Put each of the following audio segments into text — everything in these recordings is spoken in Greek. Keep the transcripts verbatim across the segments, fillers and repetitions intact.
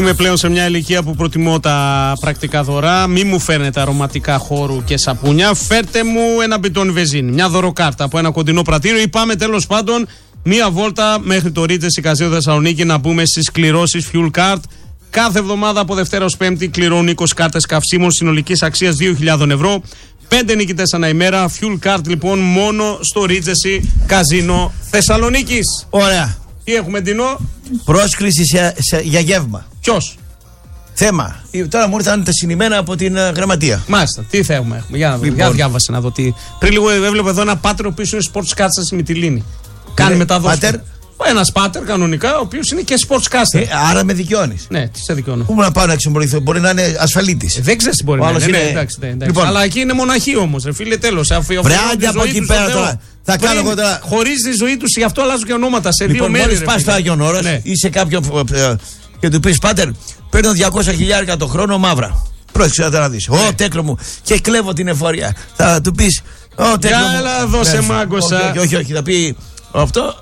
Είμαι πλέον σε μια ηλικία που προτιμώ τα πρακτικά δωρά. Μη μου φέρνετε αρωματικά χώρου και σαπούνια. Φέρτε μου ένα μπιτόνι βενζίνη, μια δωροκάρτα από ένα κοντινό πρατήριο ή πάμε τέλος πάντων μία βόλτα μέχρι το Regency Casino Θεσσαλονίκη να μπούμε στις κληρώσεις Fuel Card. Κάθε εβδομάδα από Δευτέρα ως Πέμπτη κληρώνουν είκοσι κάρτες καυσίμων συνολικής αξίας δύο χιλιάδες ευρώ. Πέντε νικητές ανά ημέρα. Fuel Card λοιπόν μόνο στο Regency Casino Θεσσαλονίκης. Ωραία. Τι έχουμε, Ντίνο? Πρόσκληση σε, σε, για γεύμα. Ποιος? Θέμα. Τώρα μου ήρθαν τα συνημένα από την uh, γραμματεία. Μάλιστα. Τι θέμα έχουμε? Για, λοιπόν. για διάβασε να δω τι. Πριν λίγο έβλεπα εδώ ένα πάτερ ο οποίος είναι sports caster στη Μυτιλήνη. Κάνει μεταδόση. Πάτερ. Ένα πάτερ κανονικά, ο οποίος είναι και sports caster. Ε, άρα με δικαιώνεις. Ναι, τι σε δικαιώνω. Πού να πάω να εξομολογηθώ? Μπορεί να είναι ασφαλίτης. Ε, δεν ξέρεις τι μπορεί να είναι. είναι... Ναι, εντάξει, ναι, εντάξει. Λοιπόν. Αλλά εκεί είναι μοναχή όμως, ρε φίλε, τέλος. Βρεάντε από εκεί πέρα τώρα. Θα κάνω εγώ τώρα. Χωρίζει τη ζωή του, γι' αυτό αλλάζουν και ονόματα σε λοιπόν, δύο μέρες. Μόλις πας στο Άγιον Όρος ναι. ή σε κάποιο. Ε, και του πεις πάτερ, παίρνω διακόσια χιλιάρικα το χρόνο μαύρα. Πρόσεξε να δεις. Ω, ναι. τέκρο μου. Και κλέβω την εφορία. Θα του πεις. Ω, τέκρο μου. Έλα, δώσε μάγκωσα. Όχι, όχι, όχι. Θα πει αυτό.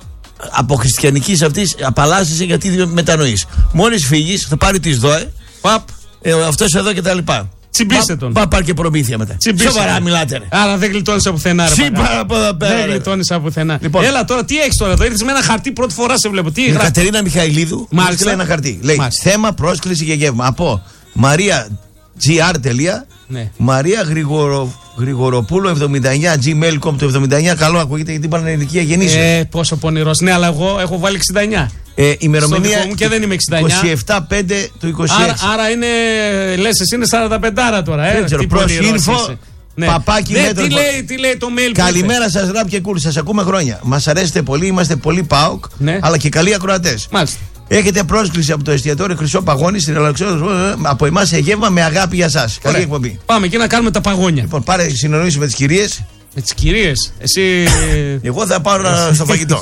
Από χριστιανική αυτή απαλλάσσεσαι γιατί μετανοείς. Μόλις φύγεις, θα πάρει τις ΔΟΕ. Παπ. Ε, αυτός εδώ και τα λοιπά. Τσιμπήστε τον. Παπ, πάρει και προμήθεια μετά. Σοβαρά μιλάτε. Ρε. Άρα δεν γλιτώνεις από πουθενά. Σύμπαρα από εδώ πέρα. Δεν γλιτώνεις από πουθενά. Λοιπόν. Έλα τώρα, τι έχεις τώρα? Το ήρθες με ένα χαρτί πρώτη φορά, σε βλέπω. Τι η Κατερίνα Μιχαηλίδου μου έστειλε ένα χαρτί. Λέει μάλιστα. Θέμα πρόσκληση για γεύμα. Από Μαρία τζι αρ. Ναι. Μαρία Γρηγορο, Γρηγοροπούλου εβδομήντα εννιά gmail τελεία com. Το εβδομήντα εννιά καλό ακούγεται γιατί είπαν ηλικία γεννήσεως. Ε, πόσο πονηρός. Ναι, αλλά εγώ έχω βάλει εξήντα εννιά. Ε, ημερομηνία μου και δεν είμαι εξήντα εννιά. είκοσι επτά πέντε του είκοσι έξι. Άρα, άρα είναι, λες εσύ είναι σαράντα πέντε τώρα. Ε, δεν ξέρω, προς info, ναι. παπάκι ναι, μέτρο. Τι λέει, τι λέει το mail? Καλημέρα σας Ραπ και Κούλ, σας ακούμε χρόνια. Μας αρέσετε πολύ, είμαστε πολύ ΠΑΟΚ, ναι. αλλά και καλοί ακροατές. Μάλιστα. Έχετε πρόσκληση από το εστιατόριο Χρυσό Παγώνη στην Αλεξάνδρεια από εμάς σε γεύμα με αγάπη για σας. Καλή εκπομπή. Πάμε και να κάνουμε τα παγόνια. Λοιπόν, πάρε συνεννόηση με τις κυρίες. Με τις κυρίες. Εσύ. Εγώ θα πάρω στο φαγητό.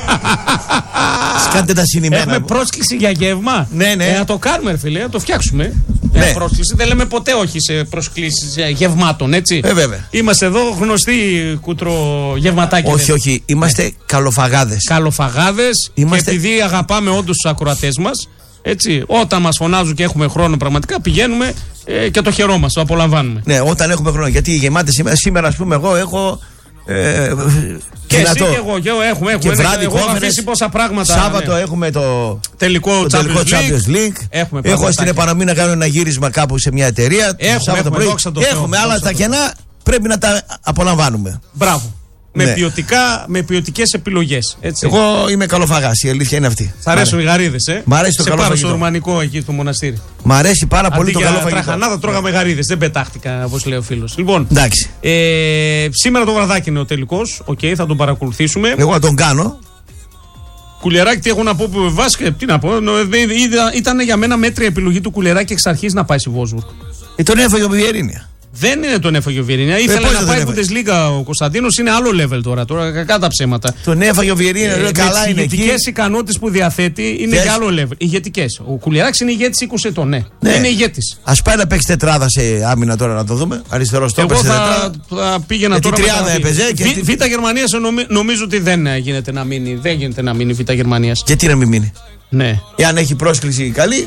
Κάντε τα συνημένα. Έχουμε πρόσκληση για γεύμα. Ναι, ναι. Ε, να το κάνουμε, ρε φίλε, να το φτιάξουμε. Ναι. Ε, πρόσκληση. Δεν λέμε ποτέ όχι σε προσκλήσεις γευμάτων, έτσι. Ε, βέβαια. Είμαστε εδώ γνωστοί κουτρογευματάκια. Όχι, όχι. Είμαστε ναι. καλοφαγάδες. Καλοφαγάδες. Είμαστε... Και επειδή αγαπάμε όντως τους ακροατές μας, έτσι, όταν μας φωνάζουν και έχουμε χρόνο πραγματικά, πηγαίνουμε ε, και το χαιρόμαστε, το απολαμβάνουμε. Ναι, όταν έχουμε χρόνο. Γιατί οι γεμάτες σήμερα, σήμερα ας πούμε, εγώ έχω. Ε, και εσύ και εγώ, και εγώ έχουμε, έχουμε. Και βράδυ, εγώ έχω αφήσει πόσα πράγματα. Σάββατο ναι. έχουμε το τελικό, το τελικό Champions League. League. Έχουμε έχω στην επανομή να κάνω ένα γύρισμα κάπου σε μια εταιρεία. Έχουμε, Σάββατο έχουμε, πρωί. Έχουμε, αλλά τα κενά πρέπει να τα απολαμβάνουμε. Μπράβο. Με, ναι. ποιοτικά, με ποιοτικές επιλογές. Έτσι. Εγώ είμαι καλοφαγάς, η αλήθεια είναι αυτή. Σ' αρέσουν οι γαρίδες, ε? Μ' αρέσει το σε καλό πάρω φαγητό. στο ρουμανικό εκεί στο μοναστήρι. Μ' αρέσει πάρα αντί πολύ το καλό φαγητό. Τραχανάδα τρώγαμε γαρίδες, δεν πετάχτηκα όπως λέει ο φίλος. Λοιπόν, ε, σήμερα το βραδάκι είναι ο τελικός. Οκ, okay, θα τον παρακολουθήσουμε. Εγώ θα τον κάνω. Κουλεράκι, τι έχω να πω που βάσκε, τι να πω. Ήταν για μένα μέτρια επιλογή του Κουλεράκι εξ αρχής να πάει στη Βόλσμπουργκ. Ε, τον έφαγε ο Βιερίνια. Δεν είναι τον έφαγε ο Βιερίνια. Ήθελε ε, να πάει Bundesliga ο Κωνσταντίνος, είναι άλλο level τώρα. Τώρα κακά τα ψέματα. Τον έφαγε ο Βιερίνια, ε, καλά είναι. Οι ηγετικές ικανότητες που διαθέτει είναι για άλλο level. Ηγετικές. Ο Κουλεράκης είναι ηγέτης είκοσι ετών, ναι. ναι. Είναι ηγέτης. Ας πάει να παίξει τετράδα σε άμυνα τώρα να το δούμε. Αριστερό στόπερ σε τετράδα. Θα πήγαινα τώρα. Τι τριάδα έπαιζε. Β' Γερμανίας νομίζω ότι δεν γίνεται να μείνει. Δεν γίνεται να μείνει Β' Γερμανίας. Γιατί να μην μείνει. Ναι. Εάν έχει πρόσκληση καλή.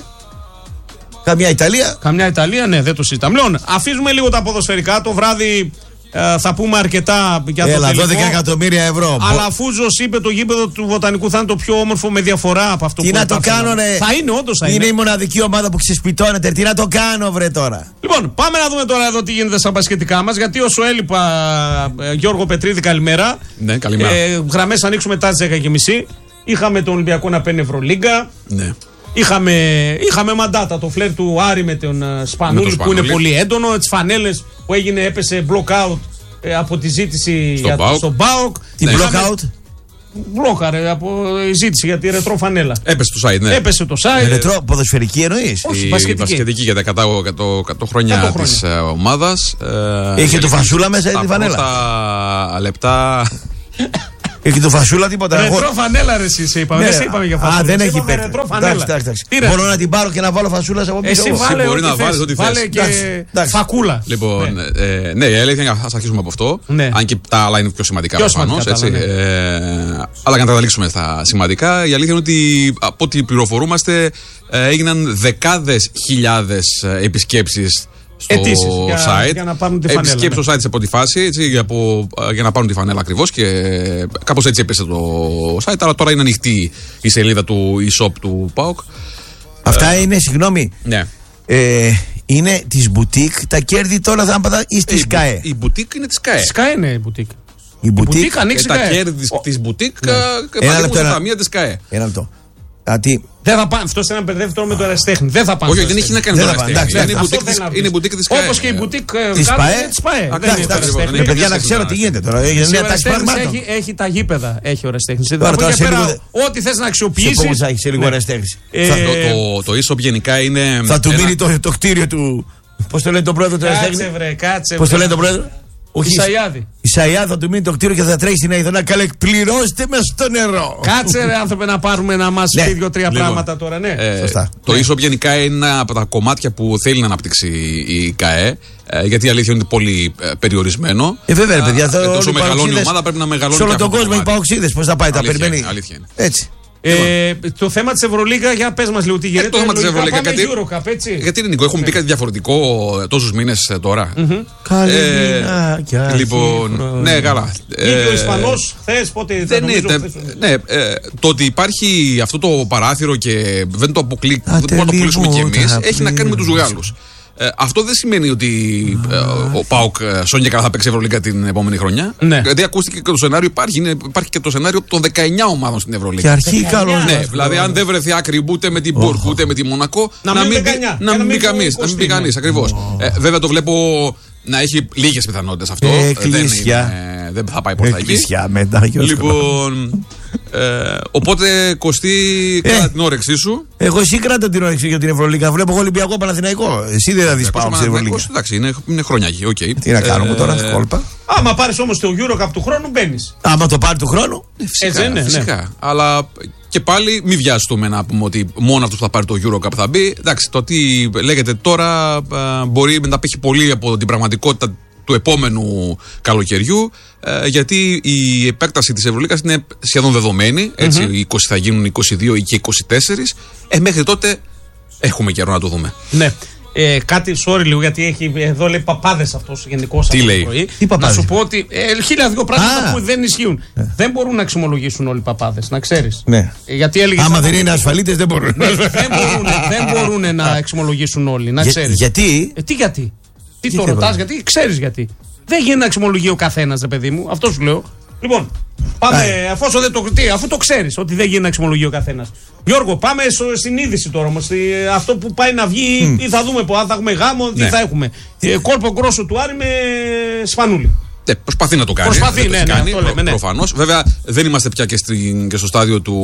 Καμιά Ιταλία. Καμιά Ιταλία, ναι, δεν το συζητάμε. Λοιπόν, αφήσουμε λίγο τα ποδοσφαιρικά. Το βράδυ ε, θα πούμε αρκετά για Έλα, το τελικό. δώδεκα εκατομμύρια ευρώ. Αλλά αφού Ζος είπε το γήπεδο του Βοτανικού θα είναι το πιο όμορφο με διαφορά από αυτό τι που να το κάνω, ρε. Θα είναι, όντως θα είναι. Είναι η μοναδική ομάδα που ξεσπιτώνεται. Τι να το κάνω, βρε τώρα. Λοιπόν, πάμε να δούμε τώρα εδώ τι γίνεται στα μπασκετικά μας. Γιατί όσο έλειπα, ε, Γιώργο Πετρίδη, καλημέρα. Ναι, καλημέρα. Ε, γραμμές ανοίξουμε μετά τις δέκα και μισή. Είχαμε τον Ολυμπιακό να παίρνει Ευρωλίγκα. Ναι. Είχαμε, είχαμε μαντάτα το φλερ του Άρη με τον uh, Σπανούλη που είναι πολύ έντονο. Τις φανέλες που έγινε, έπεσε block out ε, από τη ζήτηση στο για Μπάουκ. το Μπάουκ. Τι block out? Μπλόκαρε από η ζήτηση για τη ρετρό φανέλα. Έπεσε το site, ναι. Έπεσε το site. Ρετρό, ποδοσφαιρική εννοείς? Όχι, η μπασκετική. μπασκετική για τα εκατό χρόνια της ε, ομάδας. Ε, Είχε το φασούλα μέσα η φανέλα. Τα λεπτά. Έχει το φασούλα τίποτα. Ρετρό φανέλα, ρε, εσύ είπαμε. Δεν είπαμε για φασούλα. Α, δεν έχει πέτρα. Ρετρό φανέλα. Μπορώ να την πάρω και να βάλω φασούλα από πίσω. Εσύ βάλε μπορεί να βάλει ό,τι θες. Και φακούλα. Λοιπόν, ναι, η αλήθεια είναι ότι θα αρχίσουμε από αυτό. Αν και τα άλλα είναι πιο σημαντικά προφανώς. Αλλά για να καταλήξουμε στα σημαντικά, η αλήθεια είναι ότι από ό,τι πληροφορούμαστε έγιναν δεκάδες χιλιάδες επισκέψεις στο αιτήσεις, site. Για να πάρουν τη φανέλα. Επισκέψεις στο site σε πρώτη φάση έτσι, για, από, για να πάρουν τη φανέλα ακριβώς και κάπως έτσι έπεσε το site. Αλλά τώρα είναι ανοιχτή η σελίδα του e-shop του ΠΑΟΚ. Αυτά ε, είναι, συγγνώμη. Ναι. Ε, είναι της μπουτίκ. Τα κέρδη τώρα θα πάνε ή στη ΣΚΑΕ. Η μπουτίκ είναι της ΣΚΑΕ. Τη ΣΚΑΕ είναι η μπουτίκ. Η μπουτίκ ανοίξει. Τα κέρδη της μπουτίκ πάνε στα ταμεία της ΣΚΑΕ. Ένα λεπτό. Γιατί... Δεν θα πάνε. Αυτό είναι ένα μπερδεύει τώρα με το αεραστέχνη. Δεν θα πάνε. Όχι, δεν έχει να κάνει με το αεραστέχνη. Είναι η μπουτίκ της ΚΑΕ. Όπως και η μπουτίκ της ΠΑΕ. Παιδιά, να ξέρω τι γίνεται τώρα. Έχει τα γήπεδα. Έχει ο αεραστέχνης. Ό,τι θες να αξιοποιήσεις. Πώς θα έχει σε λίγο αεραστέχνης. Το e-shop γενικά είναι. Θα του μείνει το κτίριο του. Πώς το λένε τον πρόεδρο του αεραστέχνη. Κάτσε βρε, κάτσε. Πώς το λένε τον πρόεδρο. Όχι, Ισαϊάδη. Ισαϊάδη θα του μείνει το κτίριο και θα τρέχει στην Αίδωνα. Καλέ, πληρώστε με στο νερό. Κάτσε ρε άνθρωπε να πάρουμε να μας πει δύο-τρία πράγματα τώρα, ναι. Ε, Σωστά. Το ναι. e-shop γενικά είναι ένα από τα κομμάτια που θέλει να αναπτύξει η ΚΑΕ. Ε, γιατί η αλήθεια είναι πολύ ε, περιορισμένο. Ε, βέβαια, ρε παιδιά. Ε, τόσο μεγαλώνει η ομάδα πρέπει να μεγαλώνει. Σε όλο τον κόσμο οι παοξίδες πώς θα πάει, τα περιμένει. Έτσι. Ε, το θέμα της Ευρωλίγκα, για πες μας λίγο τι γίνεται. Ε, το θέμα της Ευρωλίγκα, γιατί, Eurocup, έτσι. γιατί είναι Νίκο, έχουμε ναι. πει κάτι διαφορετικό τόσους μήνες τώρα. Mm-hmm. Καλή ε, λοιπόν, ναι, καλά. Είχε ο Ισπανός χθες, πότε δεν είναι. Ναι, ε, το ότι υπάρχει αυτό το παράθυρο και δεν το αποκλείσουμε κι εμείς, έχει να κάνει με τους Γάλλους. Ε, αυτό δεν σημαίνει ότι ε, ο ΠΑΟΚ σώνει και καλά θα παίξει Ευρωλίγκα την επόμενη χρονιά. Ναι. Γιατί ακούστηκε και το σενάριο, υπάρχει, είναι, υπάρχει και το σενάριο των δεκαεννιά ομάδων στην Ευρωλίγκα. Και αρχή καλό. Ναι, δηλαδή αν δεν βρεθεί άκρη ούτε με την Μπούρκ ούτε με τη Μονακό, να, να μην μπει κανείς. Να μην μπει κανείς, ακριβώς. Ε, βέβαια το βλέπω να έχει λίγες πιθανότητες αυτό. Εκκλησιά. Δεν, δεν θα πάει προς τα εκεί. Εκκλησιά μετά. Λοιπόν. Ε, οπότε Κωστή, κράτα ε, την όρεξή σου. Εγώ εσύ κράτα την όρεξή για την Ευρωλίγκα. Βλέπω εγώ Ολυμπιακό Παναθηναϊκό. Εσύ δεν θα δει πάω στην Ευρωλίγκα. Εντάξει, είναι, είναι χρόνια εκεί. Okay. Τι να κάνουμε ε, τώρα, κόλπα. Άμα πάρει όμως το Eurocup του χρόνου, μπαίνει. Άμα το πάρει του χρόνου. Ε, φυσικά, Έτσι είναι, φυσικά. Ναι. Αλλά και πάλι μην βιαστούμε να πούμε ότι μόνο αυτό που θα πάρει το Eurocup θα μπει. Εντάξει, το τι λέγεται τώρα α, μπορεί να απέχει πολύ από την πραγματικότητα του επόμενου καλοκαιριού, ε, γιατί η επέκταση της Ευρωλίγκας είναι σχεδόν δεδομένη. Έτσι, mm-hmm. οι είκοσι θα γίνουν είκοσι δύο ή και είκοσι τέσσερα. Ε, μέχρι τότε έχουμε καιρό να το δούμε. Ναι. Ε, κάτι, sorry λίγο, γιατί έχει, εδώ λέει παπάδες αυτός γενικώς. Τι λέει, πρωί. Τι να σου πω ότι ε, χίλια δύο πράγματα που δεν ισχύουν. Ναι. Δεν μπορούν να εξομολογήσουν όλοι οι παπάδες, να ξέρεις. Ναι. Ε, γιατί έλεγε. Άμα δεν είναι ασφαλίτες, δεν μπορούν. Ναι, δεν μπορούν, δεν μπορούν να εξομολογήσουν όλοι, να ξέρεις. Για, γιατί? Ε, τι γιατί. Τι το ρωτάς, γιατί ξέρεις γιατί. Δεν γίνει να εξομολογεί ο καθένας, ρε παιδί μου, αυτό σου λέω. Λοιπόν, πάμε, αφού δεν το τι, αφού το ξέρεις ότι δεν γίνει να εξομολογεί ο καθένας. Γιώργο, πάμε στο, στην είδηση τώρα όμως. Αυτό που πάει να βγει, mm. ή θα δούμε που θα έχουμε γάμο, τι ναι. θα έχουμε. Ε, κόλπο γκρόσο του Άρη με Σπανούλη. Ναι, προσπαθεί να το κάνει. Προσπαθεί, ναι, ναι, κάνει, ναι, λέμε, ναι. Προφανώς. Βέβαια, δεν είμαστε πια και, στην, και στο στάδιο του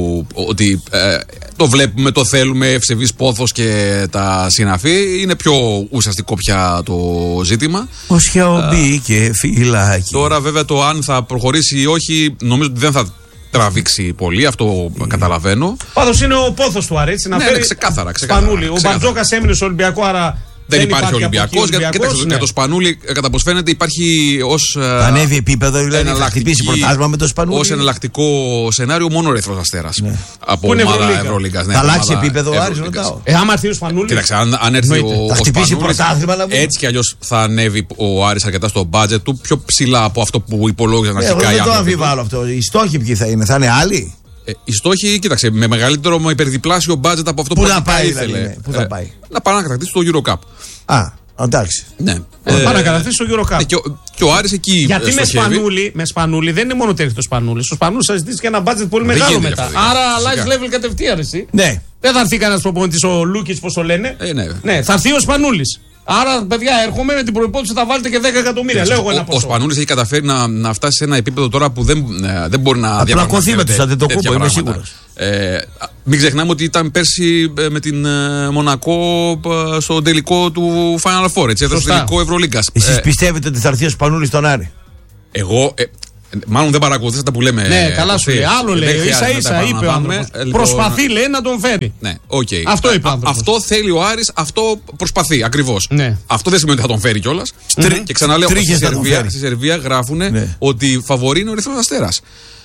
ότι ε, το βλέπουμε, το θέλουμε, ευσεβής πόθος και τα συναφή. Είναι πιο ουσιαστικό πια το ζήτημα. Ο Σιαομπί και φυλάκι. Τώρα, βέβαια, το αν θα προχωρήσει ή όχι, νομίζω ότι δεν θα τραβήξει πολύ, αυτό mm. καταλαβαίνω. Πάντως είναι ο πόθος του Άρη, έτσι να ναι, φέρει. Ναι, ξεκάθαρα, ξεκάθαρα, Σπανούλη. Ο Μπαρτζόκας έμεινε στο Ολυμπιακό, άρα. Δεν, δεν υπάρχει Ολυμπιακός. Κοίταξε, ναι. το Σπανούλη, κατά πώς φαίνεται, υπάρχει ως. Ανέβει επίπεδο, δηλαδή θα χτυπήσει πρωτάθλημα με το Σπανούλη. Ως εναλλακτικό σενάριο, μόνο ο Ερυθρός Αστέρας. Ναι. Από ομάδα Ευρωλίγκας. Θα αλλάξει επίπεδο ο Άρης, ρωτάω. Ε, άμα έρθει ο Σπανούλη. Κοίταξε, αν, αν έρθει ο, θα χτυπήσει πρωτάθλημα. Έτσι κι αλλιώς θα ανέβει ο Άρης αρκετά στο μπάτζετ του, πιο ψηλά από αυτό που υπολόγιζαν αρχικά. Εγώ δεν το αμφιβάλλω αυτό. Οι στόχοι ποιοι θα είναι, θα είναι άλλοι. Ε, οι στόχοι, κοίταξε, με μεγαλύτερο, με υπερδιπλάσιο μπάτζετ από αυτό που, που θα πάει, ήθελε. Δηλαδή, πού θα πάει. Να πάει να κατακτήσει το Eurocup. Α, εντάξει. Ναι. Ε, πάει να κατακτήσει το Eurocup. Ναι, και, ο, και ο Άρης εκεί. Γιατί με Σπανούλη, με Σπανούλη δεν είναι μόνο τέτοιο το Σπανούλη. Στο Σπανούλη θα ζητήσει και ένα μπάτζετ πολύ δεν μεγάλο μετά. Αυτό, άρα αλλάζει level κατευθείαν εσύ. Ναι. Δεν θα έρθει κανένα προπονητή, ο Λούκιτς, πώς το λένε. Ε, ναι. ναι, θα έρθει ο Σπανούλης. Άρα, παιδιά, έρχομαι με την προϋπόθεση ότι θα βάλετε και δέκα εκατομμύρια. Λέω εγώ ένα ποσό. Ο Σπανούλης έχει καταφέρει να, να φτάσει σε ένα επίπεδο τώρα που δεν, ε, δεν μπορεί να διαπραγματεύεται. Με τους Αντετοκούμπο, είμαι σίγουρος. Ε, μην ξεχνάμε ότι ήταν πέρσι ε, με την ε, Μονακό ε, στο τελικό του Final Four. Έτσι, στο τελικό Ευρωλίγκας. Εσείς ε, πιστεύετε ότι θα έρθει ο Σπανούλης στον Άρη? Εγώ. Ε, Μάλλον δεν παρακολουθήσατε τα που λέμε. Ναι, καλά σου λέει. Άλλο λέει. Ίσα ίσα είπε ο άνθρωπος. Λοιπόν, προσπαθεί, λέει, να τον φέρει. Ναι, okay. Αυτό είπε. Α, αυτό θέλει ο Άρης, αυτό προσπαθεί ακριβώς. Ναι. Αυτό δεν σημαίνει ότι θα τον φέρει κιόλας. Mm-hmm. Και ξαναλέω, στη Σερβία, στη Σερβία γράφουν ναι. ότι φαβορεί είναι ο Ερυθρός Αστέρας.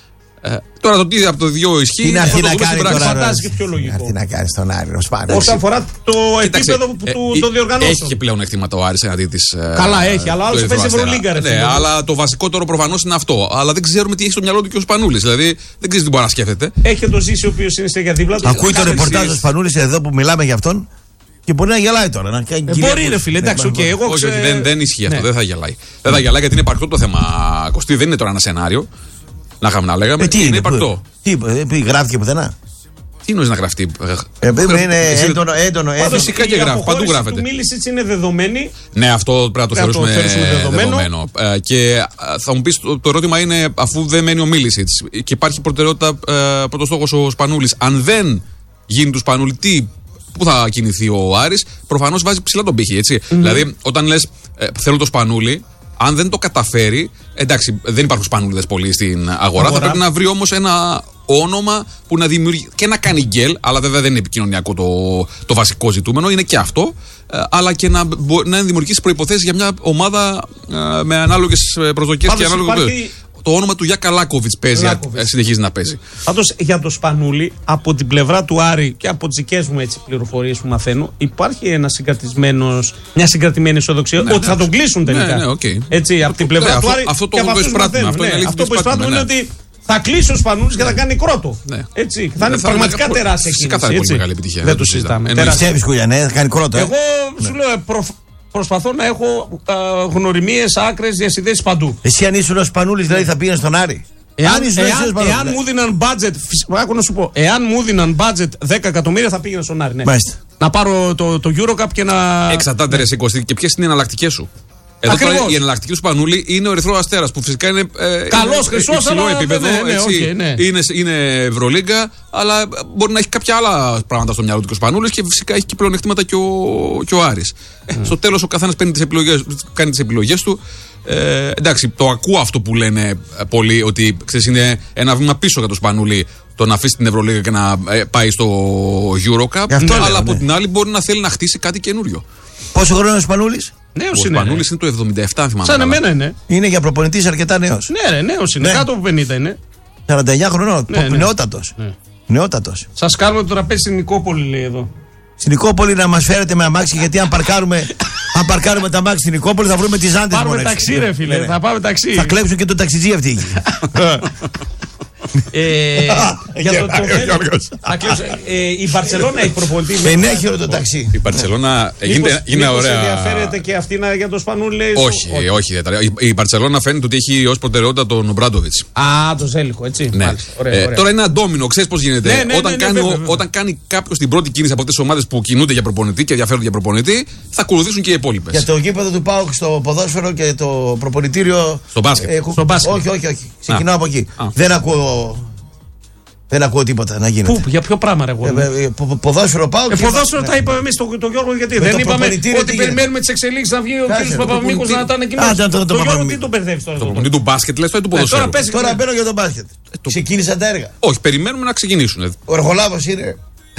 Ε, τώρα το τι από το δύο ισχύει. Είναι αυτή να κάνει τώρα. Φαντάζει και πιο λογικό. Αυτή να κάνει στον Άρη ο Σπάνιος. Όσον αφορά το Κοίταξε, επίπεδο που ε, του ε, το διοργανώσεων. Έχει και πλέον εκτίματα ο Άρης εναντί της. Καλά, έχει, αλλά άλλο παίζει Ευρωλίγκα. Ναι, αλλά το βασικότερο προφανώς είναι αυτό. Αλλά δεν ξέρουμε τι έχει στο μυαλό του και ο Σπανούλης. Δηλαδή δεν ξέρει τι μπορεί να σκέφτεται. Έχει και το Ζήση ο οποίο είναι σε για δίπλα του. Ακούει το ρεπορτάζ του Σπανούλης εδώ που μιλάμε για αυτόν. Και μπορεί να γελάει τώρα. Να ε, μπορεί, ρε φίλε, εντάξει, okay, εγώ όχι, όχι, δεν, δεν ισχύει ναι. αυτό. Δεν θα γελάει. Δεν θα γελάει γιατί είναι υπαρκτό το θέμα. Κωστή, δεν είναι τώρα ένα σενάριο. Να είχαμε να λέγαμε. Ε, τι είναι υπαρκτό. Τι, τι γράφτηκε πουθενά. Τι νοείς να γραφτεί. Ε, είναι έντονο, έντονο. Φυσικά και γράφει. Παντού γράφεται. Η Μίλησιτς είναι δεδομένη. Ναι, αυτό πρέπει να το θεωρήσουμε δεδομένο. δεδομένο. Ε, και θα μου πεις το, το ερώτημα είναι, αφού δεν μένει ο Μίλησιτς και υπάρχει προτεραιότητα ε, πρωτοστόχος ο Σπανούλης, αν δεν γίνει του Σπανούλη, τι. Πού θα κινηθεί ο Άρης, προφανώς βάζει ψηλά τον πύχη. Έτσι. Mm-hmm. Δηλαδή, όταν λες ε, θέλω το Σπανούλη, αν δεν το καταφέρει, εντάξει, δεν υπάρχουν Σπανούλιδες πολύ στην αγορά. αγορά. Θα πρέπει να βρει όμως ένα όνομα που να δημιουργεί και να κάνει γκέλ, αλλά βέβαια δεν είναι επικοινωνιακό το, το βασικό ζητούμενο, είναι και αυτό, ε, αλλά και να, να δημιουργήσει προϋποθέσεις για μια ομάδα ε, με ανάλογες προσδοκίες και ανάλογες. Υπάρχει... Το όνομα του Γιάκα Λάκοβιτς παίζει, Λάκοβιτς. συνεχίζει να παίζει. Πάντως για το Σπανούλη, από την πλευρά του Άρη και από τις δικές μου πληροφορίες που μαθαίνω, υπάρχει ένα συγκρατημένος, μια συγκρατημένη αισιοδοξία ναι, ότι ναι, θα τον κλείσουν τελικά. Ναι, ναι, okay. Έτσι, από την πλευρά ναι, του Άρη. Αυτό, αυτό το εισπράττουμε. Αυτό, ναι, αυτό που εισπράττουμε είναι ότι θα κλείσει ο Σπανούλης και θα κάνει κρότο. Ναι. Έτσι, θα είναι ναι, πραγματικά θα τεράστια κίνηση. Καθαρά πολύ μεγάλη επιτυχία. Δεν το συζητάμε. Πιστεύεις Κουλιανέ, θα κάνει κρότο. Εγώ σου λέω. Προσπαθώ να έχω γνωριμίες, άκρες, διασυνδέσεις παντού. Εσύ αν ήσουν ο Σπανούλης, δηλαδή θα πήγαινε στον Άρη. Εάν, εάν, εάν, εάν μου δίναν budget, άκου να σου πω, εάν μου δίναν budget δέκα εκατομμύρια θα πήγαινε στον Άρη. Ναι. Να πάρω το, το Eurocup και να. Εξαρτάται ρε Κωστή, και ποιες είναι οι εναλλακτικές σου. Εδώ τώρα η εναλλακτική του Σπανούλη είναι ο Ερυθρός Αστέρας που φυσικά είναι ε, καλός, χρυσός, υψηλό επίπεδο. Ναι, ναι, έτσι, okay, ναι. είναι, είναι Ευρωλίγκα, αλλά μπορεί να έχει κάποια άλλα πράγματα στο μυαλό του και ο Σπανούλης και φυσικά έχει και πλεονεκτήματα και ο, και ο Άρης. Mm. Στο τέλος ο καθένας παίρνει τις επιλογές, κάνει τις επιλογές του. Ε, εντάξει, το ακούω αυτό που λένε πολλοί, ότι ξέρεις, είναι ένα βήμα πίσω για το Σπανούλη το να αφήσει την Ευρωλίγα και να ε, πάει στο Eurocup. Αυτό αλλά λέω, από ναι. την άλλη μπορεί να θέλει να χτίσει κάτι καινούριο. Πόσο χρόνο είναι ο Σπανούλης? Νέος ο είναι. Ο Σπανούλης είναι το εβδομήντα επτά, αν θυμάμαι. Σαν εμένα είναι. Είναι για προπονητής αρκετά νέος. Ναι, ρε, νέος είναι. Ναι. Κάτω από πενήντα είναι. σαράντα εννιά χρονών. Ναι, ναι. Νεότατος. Ναι. Νεότατος. Σας κάνουμε το τραπέζι στην Νικόπολη, λέει εδώ. Στην Νικόπολη να μας φέρετε με αμάξι, γιατί αν παρκάρουμε, αν παρκάρουμε τα αμάξι στην Νικόπολη θα βρούμε τις άντες. Πάρουμε ταξί, ρε φίλε. Ναι, ναι. Θα πάμε ταξί. Θα κλέψουν και το ταξιτζί αυτοί. Ε, για το, το η Μπαρτσελόνα έχει προπονητή. Δεν έχει όλο το ταξί. Η Μπαρτσελόνα γίνεται ωραία. Ενδιαφέρεται και αυτή για το Σπανούλη. Όχι, όχι. Η Μπαρτσελόνα φαίνεται ότι έχει ως προτεραιότητα τον Ομπράντοβιτς. Α, το Ζέλικο, έτσι. Τώρα είναι ένα ντόμινο, ξέρεις πώς γίνεται. Όταν κάνει κάποιο την πρώτη κίνηση από αυτές τις ομάδες που κινούνται για προπονητή και ενδιαφέρονται για προπονητή, θα ακολουθήσουν και οι υπόλοιπες. Για το γήπεδο του ΠΑΟΚ στο ποδόσφαιρο και το προπονητήριο. Στο μπάσκετ. Όχι, όχι, όχι. Ξεκινάω από εκεί. Δεν ακούω. Δεν ακούω τίποτα να γίνεται. Πού, για ποιο πράγμα, ρε εγώ. Ε, ε, πο, ποδόσφαιρο πάω. Ε, ποδόσφαιρο τα είπαμε εμείς τον το Γιώργο, γιατί δεν είπαμε ότι περιμένουμε τις εξελίξεις να βγει ο κ. Παπαμίκος να τα ανακοινώσει. Το Γιώργο τι τον μπερδεύει τώρα. Το προπονητή του μπάσκετ λες, ή του ποδόσφαιρου. Τώρα μπαίνω για τον μπάσκετ. Ξεκίνησαν τα έργα. Όχι, περιμένουμε να ξεκινήσουν. Ο Εργολάβος είναι.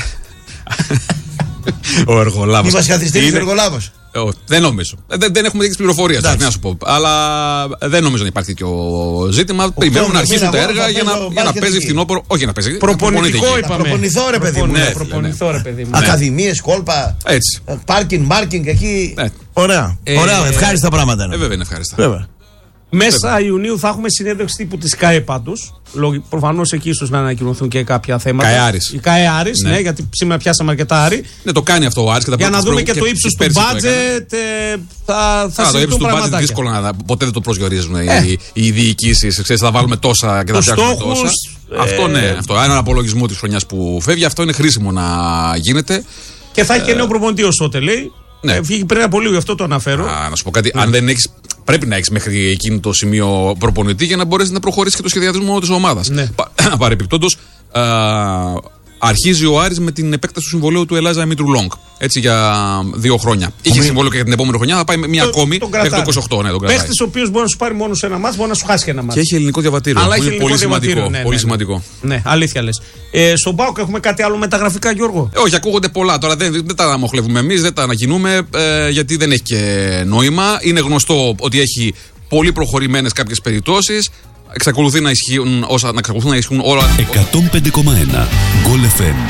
Ο Εργολάβος. Είμαστε καθυστέρηση ο Εργολάβος. Oh, δεν νομίζω. Δεν, δεν έχουμε τέτοιες πληροφορίες, να σου πω. Αλλά δεν νομίζω να υπάρχει τέτοιο ζήτημα. Περιμένουμε να αρχίσουν τα έργα για να, για να παίζει φθινόπωρο. Όχι να παίζει. Προπονητικό είπαμε. Προπονηθώ ρε παιδί μου. Ναι, προπονηθώ ρε παιδί μου. Ακαδημίες, κόλπα. Έτσι. Πάρκινγκ, μάρκινγκ εκεί. Ναι. Ωραία. Ε, Ωραία. Ευχάριστα πράγματα. Ε, βέβαια είναι ευχάριστα. Βέβαια. Μέσα Βέβαια. Ιουνίου θα έχουμε συνέντευξη τύπου της ΚΑΕ πάντως. Προφανώς εκεί ίσως να ανακοινωθούν και κάποια θέματα. ΚΑΕ-Άρης. Η ΚΑΕ-Άρης, ναι. ναι, γιατί σήμερα πιάσαμε αρκετά Άρη. Ναι, το κάνει αυτό ο Άρης. Για να δούμε και, και το ύψος του μπάτζετ. Θα, θα το ύψος του μπάτζετ δύσκολο να. Ποτέ δεν το προσδιορίζουν ε. οι, οι διοικήσεις. Ξέρεις, θα βάλουμε τόσα και θα φτιάξουμε τόσα. Ε, αυτό ναι. Αυτό. Έναν απολογισμό της χρονιάς που φεύγει, αυτό είναι χρήσιμο να γίνεται. Και θα έχει και νέο προπονητή ο Σότε, λέει. Ναι. Βγήκε πριν από λίγο, γι' αυτό το αναφέρω. Α, να σου πω κάτι. Ναι. Αν δεν έχεις, πρέπει να έχεις μέχρι εκείνο το σημείο προπονητή για να μπορέσεις να προχωρήσεις και το σχεδιασμό της ομάδας. Ναι. Παρεπιπτόντως, αρχίζει ο Άρης με την επέκταση του συμβολέου του Ελάζα Μήτρου Λόγκ. Έτσι για δύο χρόνια. Είχε συμβόλαιο και για την επόμενη χρονιά, θα πάει μία το, ακόμη μέχρι το είκοσι οκτώ. Ναι, παίχτης ο οποίος μπορεί να σου πάρει μόνο σε ένα μάτς, μπορεί να σου χάσει και ένα μάτς. Και έχει ελληνικό διαβατήριο. Αλλά είναι έχει πολύ σημαντικό. Ναι, ναι, πολύ ναι. σημαντικό. Ναι, αλήθεια λες. Ε, στον ΠΑΟΚ έχουμε κάτι άλλο μεταγραφικά, Γιώργο? Ε, όχι, ακούγονται πολλά. Τώρα δεν, δεν τα αναμοχλεύουμε εμείς, δεν τα ανακοινούμε, ε, γιατί δεν έχει και νόημα. Είναι γνωστό ότι έχει πολύ προχωρημένες κάποιες περιπτώσεις. Εξακολουθεί να ισχύουν, όσα, να εξακολουθούν να ισχύουν όλα. εκατόν πέντε κόμμα ένα Γκολ εφ εμ.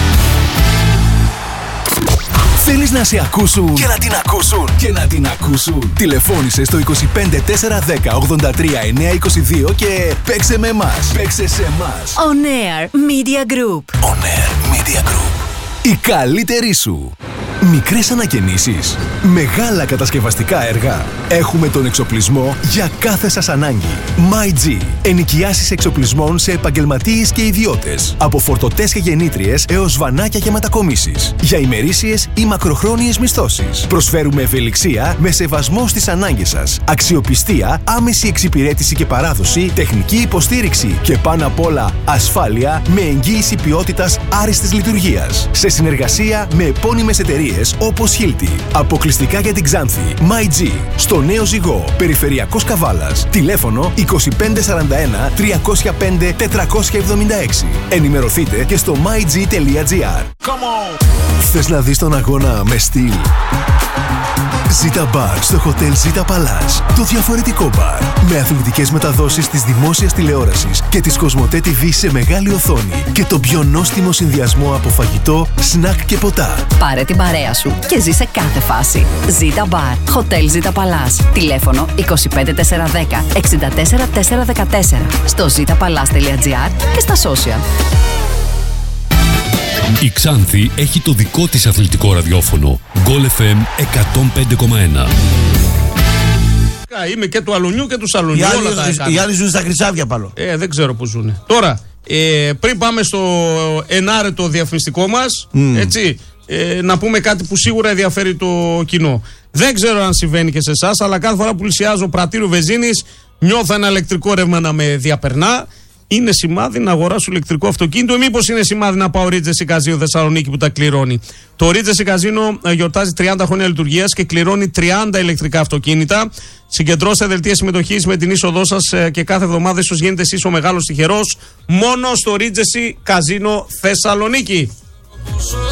Θέλεις να σε ακούσουν και να την ακούσουν και να την ακούσουν. Τηλεφώνησε στο είκοσι πέντε τετρακόσια δέκα ογδόντα τρία εννιακόσια είκοσι δύο και παίξε με εμάς. Παίξε σε εμάς. On Air Media Group. On Air Media Group. Η καλύτερη σου. Μικρές ανακαινήσεις, μεγάλα κατασκευαστικά έργα. Έχουμε τον εξοπλισμό για κάθε σας ανάγκη. MyG. Ενοικιάσεις εξοπλισμών σε επαγγελματίες και ιδιώτες. Από φορτωτές και γεννήτριες έως βανάκια και μετακομίσεις. Για ημερήσιες ή μακροχρόνιες μισθώσεις. Προσφέρουμε ευελιξία με σεβασμό στις ανάγκες σας. Αξιοπιστία, άμεση εξυπηρέτηση και παράδοση, τεχνική υποστήριξη και πάνω απ' όλα ασφάλεια με εγγύηση ποιότητας άριστης λειτουργίας. Σε συνεργασία με επώνυμες εταιρείες όπως Hilti. Αποκλειστικά για την Ξάνθη. MyG. Στο Νέο Ζυγό. Περιφερειακός Καβάλας. Τηλέφωνο είκοσι πέντε σαράντα ένα τριακόσια πέντε τετρακόσια εβδομήντα έξι. Ενημερωθείτε και στο myg τελεία gr. Θες να δεις τον αγώνα με στυλ? Zita Bar στο Hotel Zita Palace. Το διαφορετικό μπαρ. Με αθλητικές μεταδόσεις της δημόσιας τηλεόρασης και της Κοσμοτέ τι βι σε μεγάλη οθόνη. Και το πιο νόστιμο συνδυασμό από φαγητό, σνακ και ποτά. Πάρε την παρέα σου και ζει σε κάθε φάση. Zita Bar. Hotel Zita Palace. Τηλέφωνο είκοσι πέντε τετρακόσια δέκα εξήντα τέσσερα τετρακόσια δεκατέσσερα. Στο zita palace τελεία gr και στα social. Η Ξάνθη έχει το δικό της αθλητικό ραδιόφωνο. Γκολ εφ εμ εκατόν πέντε κόμμα ένα. Είμαι και του Αλουνιού και του Σαλουνιού. Οι άλλοι ζουν στα Χρυσάβια πάνω. Ε, δεν ξέρω που ζουν. Τώρα, ε, πριν πάμε στο ενάρετο διαφημιστικό μας, mm. έτσι, ε, να πούμε κάτι που σίγουρα ενδιαφέρει το κοινό. Δεν ξέρω αν συμβαίνει και σε εσάς, αλλά κάθε φορά που πλησιάζω πρατήριο βενζίνης, νιώθω ένα ηλεκτρικό ρεύμα να με διαπερνά. Είναι σημάδι να αγοράσω ηλεκτρικό αυτοκίνητο ή μήπως είναι σημάδι να πάω Regency Casino Θεσσαλονίκη που τα κληρώνει? Το Regency Casino γιορτάζει τριάντα χρόνια λειτουργίας και κληρώνει τριάντα ηλεκτρικά αυτοκίνητα. Συγκεντρώστε δελτία συμμετοχής με την είσοδό σας και κάθε εβδομάδα ίσως γίνετε εσείς ο μεγάλος τυχερός μόνο στο Regency Casino Θεσσαλονίκη.